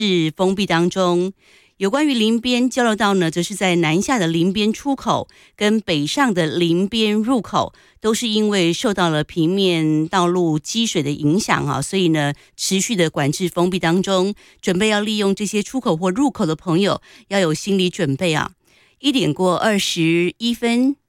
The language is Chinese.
是封闭当中。有关于林边交流道呢，则是在南下的林边出口跟北上的林边入口，都是因为受到了平面道路积水的影响啊，所以呢，持续的管制封闭当中。准备要利用这些出口或入口的朋友，要有心理准备啊。1点过21分。